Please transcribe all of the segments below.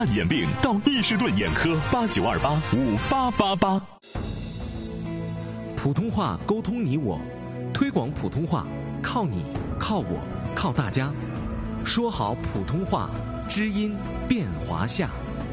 眼病到易士顿眼科89285888。 普通话沟通你我，推广普通话靠你靠我靠大家，说好普通话，知音变华夏。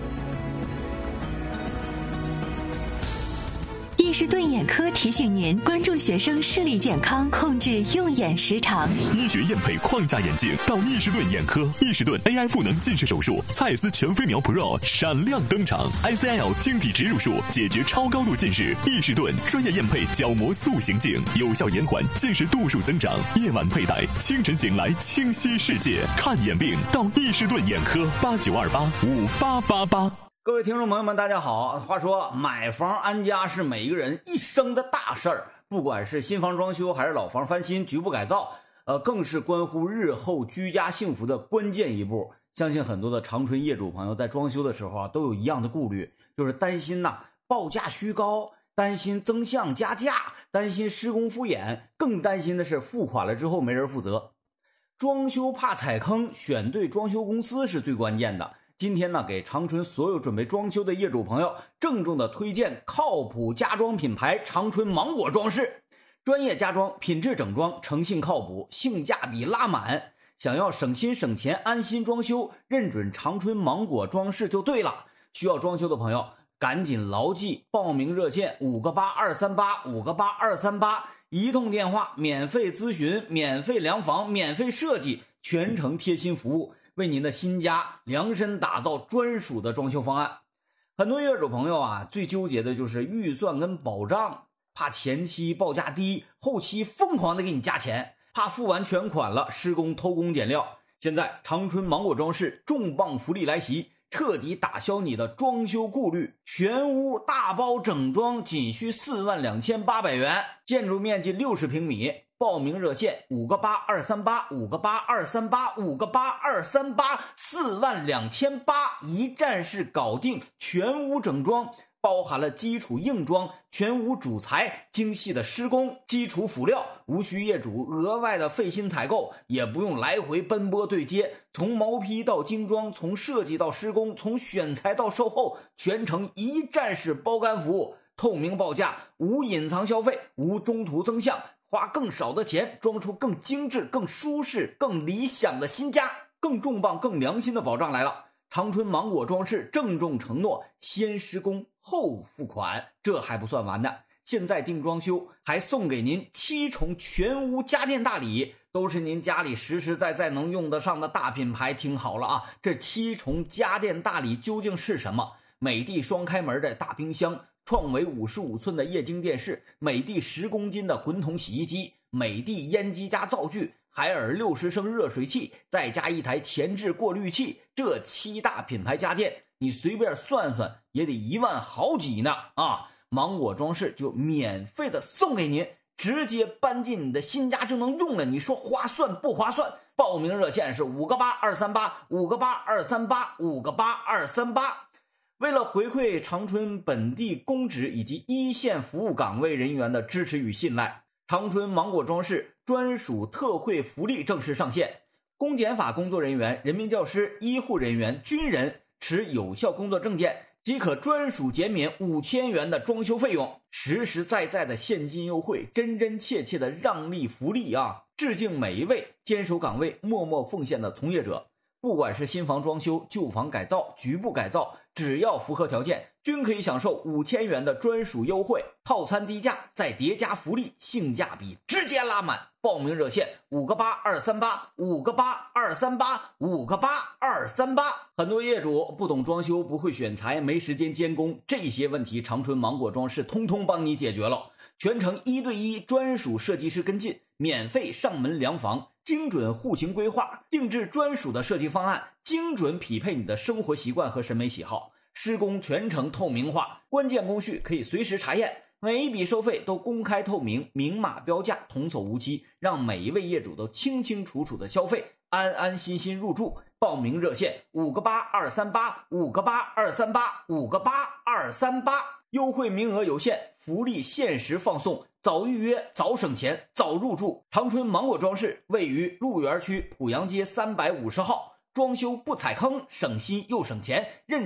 易士顿眼科提醒您关注学生视力健康，控制用眼时长。 医学验配框架眼镜到易士顿眼科，易士顿 AI 赋能近视手术，蔡司全飞秒 Pro 闪亮登场 ，ICL 晶体植入术解决超高度近视，易士顿专业验配角膜塑形镜，有效延缓近视度数增长。夜晚佩戴，清晨醒来清晰世界。看眼病到易士顿眼科89285888。 各位听众朋友们，大家好。话说买房安家是每一个人一生的大事儿，不管是新房装修还是老房翻新、局部改造，更是关乎日后居家幸福的关键一步。相信很多的长春业主朋友在装修的时候都有一样的顾虑，就是担心报价虚高，担心增项加价，担心施工敷衍，更担心的是付款了之后没人负责。装修怕踩坑，选对装修公司是最关键的。今天给长春所有准备装修的业主朋友郑重的推荐靠谱家装品牌长春芒果装饰，专业家装，品质整装，诚信靠谱，性价比拉满。想要省心省钱安心装修，认准长春芒果装饰就对了。需要装修的朋友赶紧牢记报名热线58238，58238，一通电话免费咨询，免费量房，免费设计，全程贴心服务，为您的新家量身打造专属的装修方案。很多业主朋友最纠结的就是预算跟保障，怕前期报价低，后期疯狂的给你加钱，怕付完全款了施工偷工减料。现在长春芒果装饰重磅福利来袭，彻底打消你的装修顾虑，全屋大包整装仅需42800元，建筑面积60平米。报名热线58238，58238，58238，42800，一站式搞定，全屋整装，包含了基础硬装、全屋主材、精细的施工、基础辅料，无需业主额外的费心采购，也不用来回奔波对接，从毛坯到精装，从设计到施工，从选材到售后，全程一站式包干服务，透明报价，无隐藏消费，无中途增项，花更少的钱装出更精致、更舒适、更理想的新家。更重磅、更良心的保障来了，长春芒果装饰郑重承诺先施工后付款。这还不算完呢，现在订装修还送给您7重全屋家电大礼，都是您家里实实在在能用得上的大品牌。听好了这7重家电大礼究竟是什么？美的双开门的大冰箱，创维55寸的液晶电视，美的10公斤的滚筒洗衣机，美的烟机加灶具，海尔60升热水器，再加一台前置过滤器，这7大品牌家电你随便算算也得1万好几呢芒果装饰就免费的送给您，直接搬进你的新家就能用了，你说划算不划算？报名热线是58238，58238，58238。为了回馈长春本地公职以及一线服务岗位人员的支持与信赖，长春芒果装饰专属特惠福利正式上线。公检法工作人员、人民教师、医护人员、军人持有效工作证件即可专属减免5000元的装修费用，实实在在的现金优惠，真真切切的让利福利致敬每一位坚守岗位、默默奉献的从业者。不管是新房装修、旧房改造、局部改造，只要符合条件，均可以享受5000元的专属优惠，套餐低价再叠加福利，性价比直接拉满。报名热线58238，58238，58238。很多业主不懂装修，不会选材，没时间监工，这些问题长春芒果装饰通通帮你解决了，全程1对1专属设计师跟进，免费上门量房，精准户型规划，定制专属的设计方案，精准匹配你的生活习惯和审美喜好。施工全程透明化，关键工序可以随时查验，每一笔收费都公开透明，明码标价，童叟无欺，让每一位业主都清清楚楚的消费，安安心心入住。报名热线58238，58238，58238，优惠名额有限，福利限时放送，早预约早省钱早入住。长春芒果装饰位于鹿园区濮阳街350号，装修不踩坑，省心又省钱，